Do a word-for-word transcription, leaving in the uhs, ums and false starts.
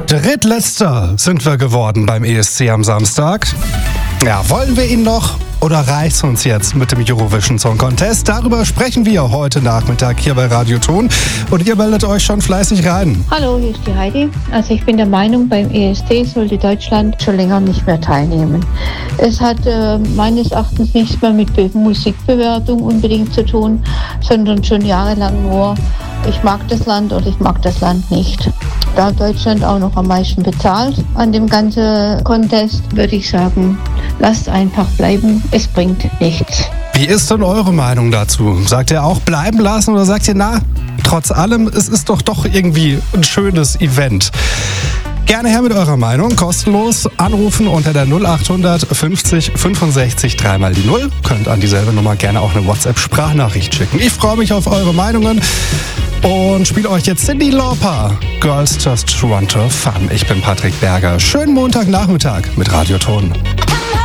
Drittletzter sind wir geworden beim E S C am Samstag. Ja, wollen wir ihn noch oder reicht's uns jetzt mit dem Eurovision Song Contest? Darüber sprechen wir heute Nachmittag hier bei Radio Ton und ihr meldet euch schon fleißig rein. Hallo, hier ist die Heidi. Also ich bin der Meinung, beim E S C sollte Deutschland schon länger nicht mehr teilnehmen. Es hat äh, meines Erachtens nichts mehr mit Be- Musikbewertung unbedingt zu tun, sondern schon jahrelang nur, ich mag das Land oder ich mag das Land nicht. Da Deutschland auch noch am meisten bezahlt an dem ganzen Contest, würde ich sagen, lasst einfach bleiben, es bringt nichts. Wie ist denn eure Meinung dazu? Sagt ihr auch bleiben lassen oder sagt ihr, na, trotz allem, es ist doch doch irgendwie ein schönes Event? Gerne her mit eurer Meinung, kostenlos anrufen unter der null acht hundert fünfzig fünfundsechzig drei mal die null. Könnt an dieselbe Nummer gerne auch eine WhatsApp-Sprachnachricht schicken. Ich freue mich auf eure Meinungen und spiele euch jetzt Cyndi Lauper, Girls Just Want to Have Fun. Ich bin Patrick Berger. Schönen Montagnachmittag mit Radio Ton.